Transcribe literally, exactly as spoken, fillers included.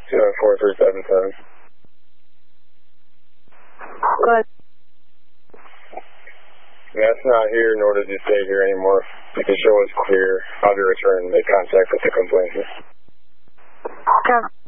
seven four three seven seven. Good. That's not here, nor does he stay here anymore. If the show is clear, I'll be returning to make contact with the complainant. Okay.